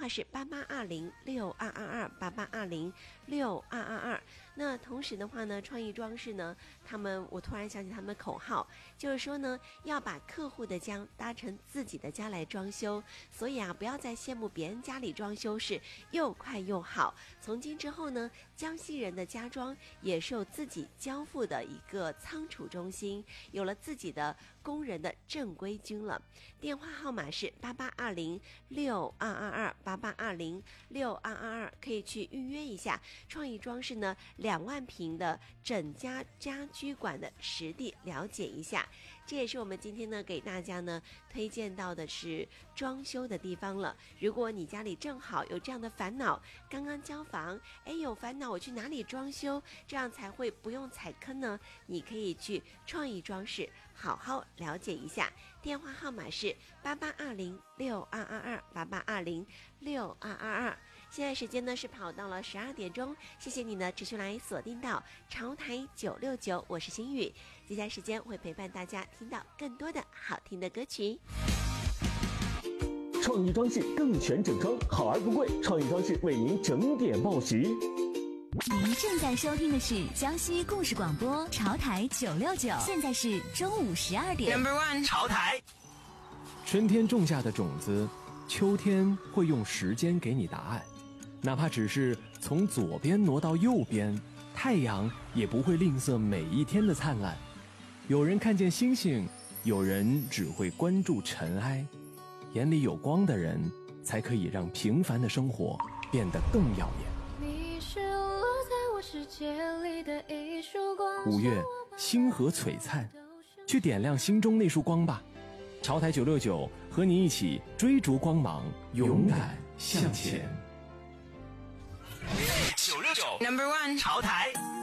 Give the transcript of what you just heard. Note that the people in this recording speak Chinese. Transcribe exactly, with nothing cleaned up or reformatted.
话是八八二零六二二二八八二零六二二二。那同时的话呢，创意装饰呢，他们我突然想起他们的口号，就是说呢，要把客户的家搭成自己的家来装修。所以啊，不要再羡慕别人家里装修是又快又好。从今之后呢，江西人的家装也受自己交付的一个仓储中心，有了自己的工人的正规军了。电话号码是八八二零六二二二八八二零六二二二，可以去预约一下。创意装饰呢，两万平的整家家居馆的实地了解一下。这也是我们今天呢给大家呢推荐到的是装修的地方了。如果你家里正好有这样的烦恼，刚刚交房，哎，有烦恼我去哪里装修，这样才会不用踩坑呢？你可以去创意装饰好好了解一下。电话号码是八八二零六二二二八八二零六二二二。现在时间呢是跑到了十二点钟，谢谢你呢持续来锁定到潮台九六九，我是心雨。接下来时间会陪伴大家听到更多的好听的歌曲。 创意装饰更全整装，好而不贵，创意装饰为您整点报时。 您正在收听的是江西故事广播潮台九六九，现在是中午十二点。 Number one， 潮台。 春天种下的种子，秋天会用时间给你答案。哪怕只是从左边挪到右边，太阳也不会吝啬每一天的灿烂。有人看见星星，有人只会关注尘埃。眼里有光的人，才可以让平凡的生活变得更耀眼。 你是落在我世界里的一束光。 五月，星河璀璨，去点亮心中那束光吧。潮台九六九和你一起追逐光芒，勇敢向前。 九六九 Number one， 潮台。